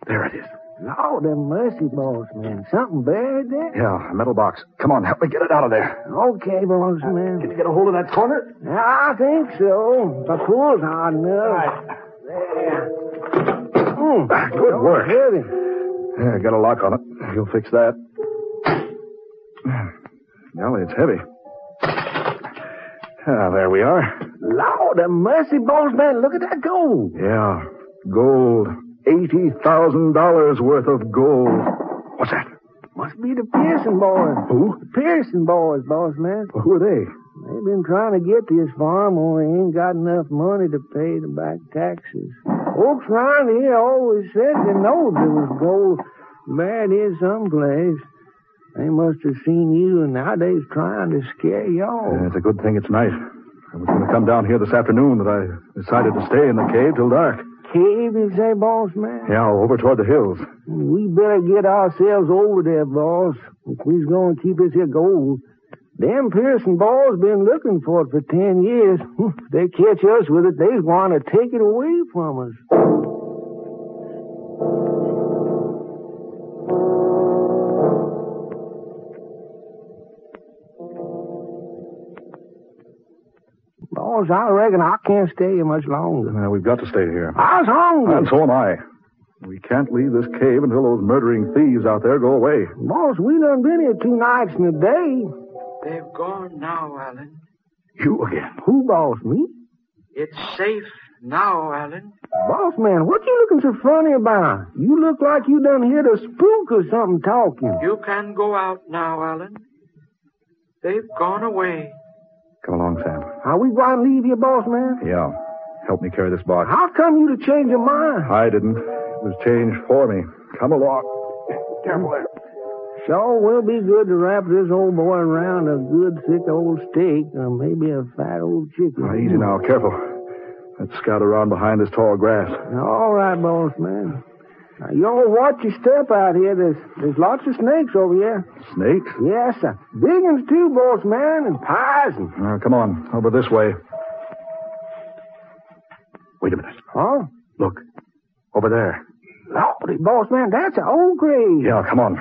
There it is. Lord have mercy, boss man. Something buried there? Yeah, a metal box. Come on, help me get it out of there. Okay, boss man. Can you get a hold of that corner? I think so. If I pull's hard enough. There. Good work. Heavy. Yeah, got a lock on it. You'll fix that. Golly, it's heavy. Ah, there we are. Lord have mercy, boss man. Look at that gold. Yeah, gold. $80,000 worth of gold. What's that? Must be the Pearson boys. Who? The Pearson boys, boss man. Well, who are they? They've been trying to get this farm, only ain't got enough money to pay the back taxes. Folks around here always said they knowed there was gold buried here someplace. They must have seen you, and now they's trying to scare y'all. Yeah, it's a good thing it's night. I was going to come down here this afternoon, but I decided to stay in the cave till dark. Cave, you say, boss man? Yeah, over toward the hills. We better get ourselves over there, boss, if we's going to keep this here gold. Them Pearson boys been looking for it for 10 years. If they catch us with it, they's going to take it away from us. Boss, I reckon I can't stay here much longer. We've got to stay here. I was hungry. And so am I. We can't leave this cave until those murdering thieves out there go away. Boss, we done been here 2 nights and a day. They've gone now, Alan. You again? Who, boss, me? It's safe now, Alan. Boss man, what you looking so funny about? You look like you done heard a spook or something talking. You can go out now, Alan. They've gone away. Come along, Sam. Are we going to leave here, boss man? Yeah. Help me carry this box. How come you to change your mind? I didn't. It was changed for me. Come along. Careful there. Sure will be good to wrap this old boy around a good thick old steak or maybe a fat old chicken. Now, easy now. Careful. Let's scout around behind this tall grass. All right, boss man. Now, you all watch your step out here. There's lots of snakes over here. Snakes? Yes, sir. Big ones too, boss man, and pies and... Come on. Over this way. Wait a minute. Huh? Look. Over there. Lordy, boss man, that's an old grave. Yeah, come on.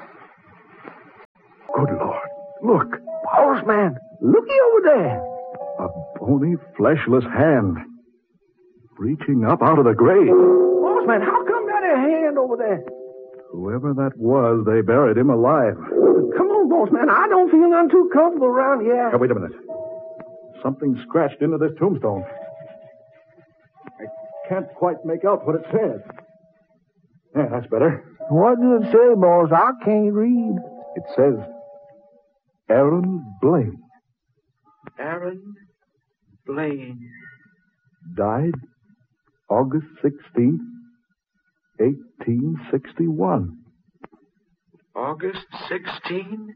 Good Lord. Look. Boss man, looky over there. A bony, fleshless hand. Reaching up out of the grave. Boss man, how come that a hand over there? Whoever that was, they buried him alive. Come on, boss man. I don't feel none too comfortable around here. Now, wait a minute. Something scratched into this tombstone. I can't quite make out what it says. Yeah, that's better. What does it say, boss? I can't read. It says, Aaron Blaine. Aaron Blaine. Died August 16th, 1861. August 16,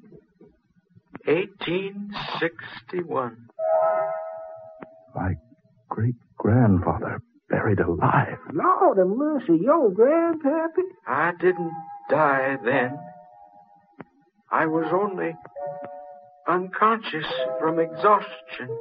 1861. My great-grandfather buried alive. Lord have mercy, your grandpappy? I didn't die then. I was only unconscious from exhaustion.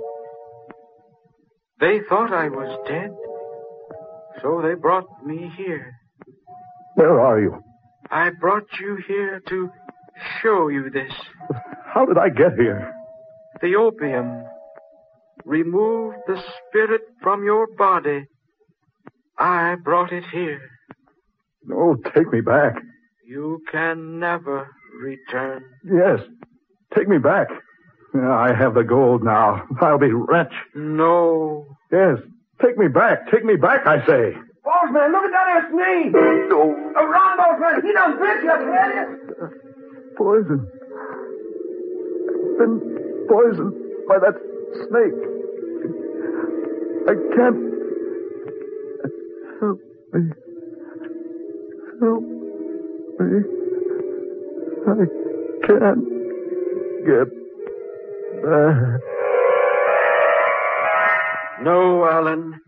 They thought I was dead, so they brought me here. Where are you? I brought you here to show you this. How did I get here? The opium removed the spirit from your body. I brought it here. No, take me back. You can never return. Yes, take me back. I have the gold now. I'll be rich. No. Yes, take me back. Take me back, I say. Boss man, look at that snake. No. Run, boss man. He done bit you, tell you. Poison. Been poisoned by that snake. I can't. Help me. Help me. I can't get back. No, Alan.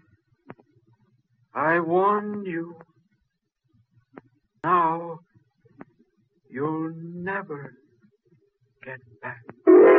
I warned you. Now, you'll never get back.